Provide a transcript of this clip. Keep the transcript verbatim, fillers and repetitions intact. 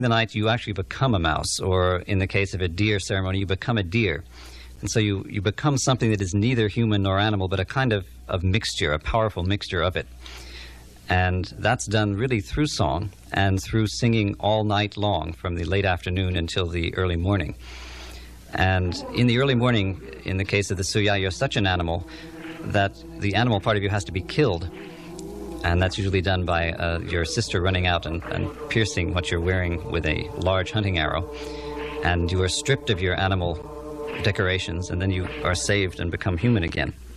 the night, you actually become a mouse, or in the case of a deer ceremony, you become a deer. And so you, you become something that is neither human nor animal, but a kind of, of mixture, a powerful mixture of it. And that's done really through song and through singing all night long, from the late afternoon until the early morning. And in the early morning, in the case of the Suya, you're such an animal that the animal part of you has to be killed. And that's usually done by uh, your sister running out and, and piercing what you're wearing with a large hunting arrow. And you are stripped of your animal decorations, and then you are saved and become human again.